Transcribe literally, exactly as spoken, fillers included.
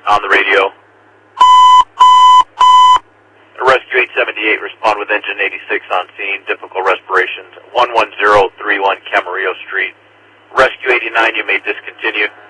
on the radio. Rescue eight seventy-eight, respond with engine eighty-six on scene, difficult respirations, one one zero three one Camarillo Street. Rescue eighty-nine, you may discontinue.